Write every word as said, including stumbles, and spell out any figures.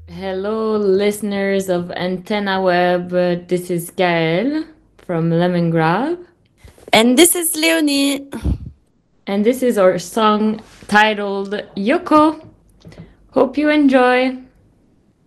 Hello, listeners of Antenna Web. Uh, This is Gael from Lemongrab, And this is Leonie. and this is our song titled Yoko. Hope you enjoy.